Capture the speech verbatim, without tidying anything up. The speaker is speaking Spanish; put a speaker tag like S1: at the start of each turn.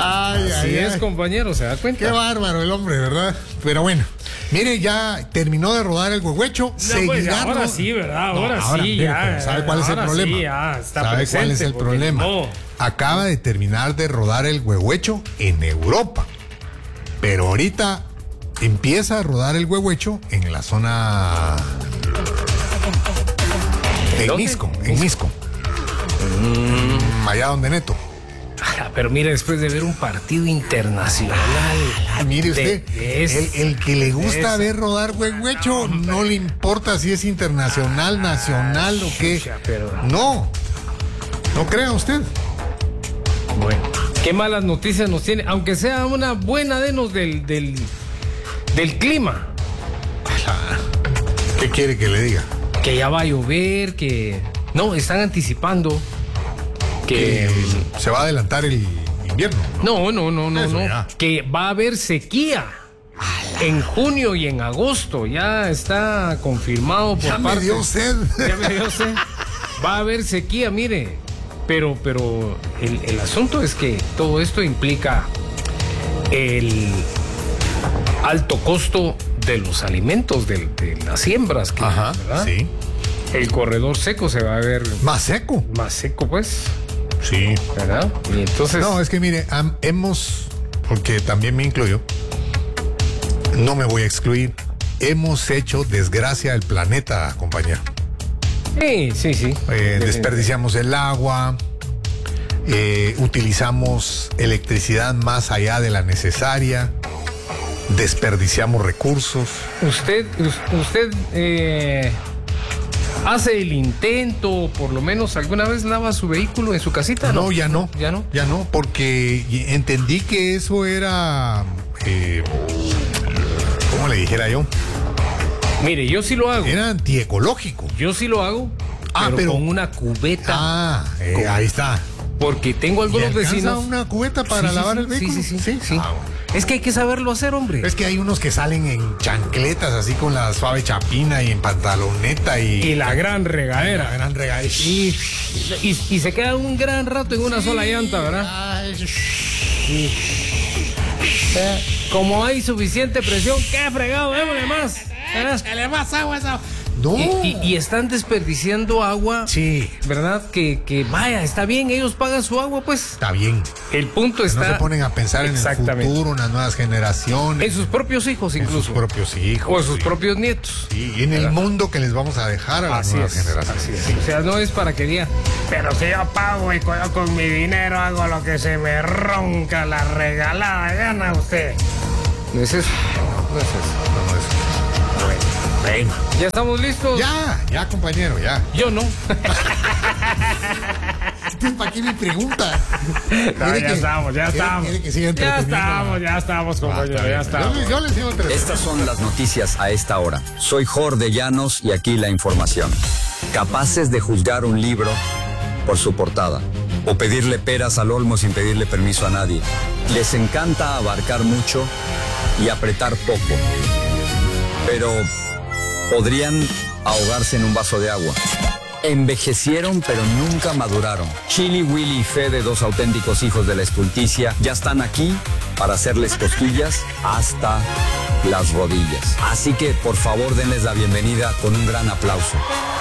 S1: Ay,
S2: Así
S1: ay,
S2: es,
S1: ay.
S2: compañero, ¿se da cuenta?
S1: Qué bárbaro el hombre, ¿verdad? Pero bueno, mire, ya terminó de rodar el huehuecho.
S2: No,
S1: seguirá
S2: pues, ahora
S1: ro-
S2: sí, ¿verdad?
S1: No,
S2: Ahora, sí,
S1: mire,
S2: ya.
S1: pero ¿sabe cuál es el
S2: ahora
S1: problema?
S2: Sí, ya está
S1: ¿Sabe
S2: presente,
S1: cuál es el
S2: porque
S1: problema?
S2: no.
S1: Acaba de terminar de rodar el huehuecho en Europa. Pero ahorita empieza a rodar el huehuecho en la zona... En
S2: ¿Dónde?
S1: Misco, en Misco. Mm, allá donde Neto.
S2: Ah, pero mire, después de ver un partido internacional.
S1: Ah, mire usted,
S2: de- de es-
S1: el, el que le gusta
S2: esa.
S1: ver rodar huehuecho, no le importa si es internacional, nacional o qué.
S2: chucha, pero-
S1: No, no crea usted.
S2: Bueno, qué malas noticias nos tiene, aunque sea una buena denos del, del, del clima.
S1: ¿Qué quiere que le diga?
S2: Que ya va a llover, que... No, están anticipando que...
S1: Que se va a adelantar el invierno.
S2: No, no, no, no,
S1: Eso
S2: no.
S1: ya.
S2: Que va a haber sequía en junio y en agosto. Ya está confirmado por
S1: Ya me
S2: parte...
S1: dio sed.
S2: Ya me dio sed. Va a haber sequía, mire. Pero, pero el, el asunto es que todo esto implica el alto costo de los alimentos, de, de las siembras. Que,
S1: Ajá,
S2: ¿verdad?
S1: sí.
S2: El corredor seco se va a ver
S1: Más seco.
S2: más seco, pues,
S1: Sí.
S2: ¿verdad? Y entonces...
S1: No, es que mire, am- hemos, porque también me incluyo, no me voy a excluir, hemos hecho desgracia al planeta, compañero.
S2: Sí, sí, sí.
S1: Eh, desperdiciamos el agua, eh, utilizamos electricidad más allá de la necesaria, desperdiciamos recursos.
S2: Usted, us- usted eh, hace el intento, por lo menos alguna vez lava su vehículo en su casita, ¿no?
S1: No, ya no.
S2: Ya no.
S1: Ya no, porque entendí que eso era, eh, ¿cómo le dijera yo?
S2: Mire, yo sí lo hago.
S1: Era antiecológico.
S2: Yo sí lo hago,
S1: Ah,
S2: pero,
S1: pero-
S2: con una cubeta.
S1: Ah, eh, ahí está.
S2: Porque tengo
S1: ¿Y
S2: algunos
S1: alcanza
S2: vecinos.
S1: una cubeta para
S2: Sí, sí,
S1: lavar
S2: sí,
S1: el vehículo?
S2: Sí, sí, sí. sí.
S1: Ah, bueno.
S2: Es que hay que saberlo hacer, hombre.
S1: Es que hay unos que salen en chancletas, así con la suave chapina y en pantaloneta y...
S2: Y la gran
S1: la
S2: regadera.
S1: gran regadera.
S2: Y, y, y se queda un gran rato en una sola llanta, ¿verdad? Como hay suficiente presión, ¡qué fregado! ¡Démosle más! ¿verdad?
S3: Échale más agua a esa.
S1: No.
S2: Y, y- y están desperdiciando agua,
S1: Sí,
S2: ¿verdad? Que, que vaya, está bien, ellos pagan su agua, pues.
S1: está bien.
S2: El punto
S1: No
S2: está
S1: se ponen a pensar en el
S2: Exactamente.
S1: futuro, en las nuevas generaciones,
S2: en sus propios hijos,
S1: en sus
S2: incluso.
S1: propios hijos.
S2: O en sus
S1: sí.
S2: propios nietos.
S1: Sí, y en el mundo que les vamos a dejar a las
S2: Así
S1: nuevas
S2: es,
S1: generaciones.
S2: así es.
S1: Sí.
S2: O sea, no es para que diga,
S3: Pero si yo pago y yo con mi dinero hago lo que se me ronca la regalada gana usted.
S2: no es eso, no es eso.
S1: No, eso. Bueno.
S2: ¿Ya estamos listos?
S1: Ya, ya, compañero, ya.
S2: Yo no.
S1: ¿Para qué me pregunta?
S3: No, ya estamos, ya estamos.
S1: Quiere que siga
S3: Ya
S1: entreteniendo.
S3: estamos, ya estamos,
S1: Ah,
S3: compañero,
S1: está
S3: ya
S1: bien.
S3: estamos.
S1: Yo, yo les digo entre...
S4: Estas son las noticias a esta hora. Soy Jorge Llanos y aquí la información. Capaces de juzgar un libro por su portada o pedirle peras al olmo sin pedirle permiso a nadie. Les encanta abarcar mucho y apretar poco. Pero podrían ahogarse en un vaso de agua. Envejecieron pero nunca maduraron. Chili, Willy y Fede, dos auténticos hijos de la estulticia, ya están aquí para hacerles cosquillas hasta las rodillas. Así que por favor denles la bienvenida con un gran aplauso.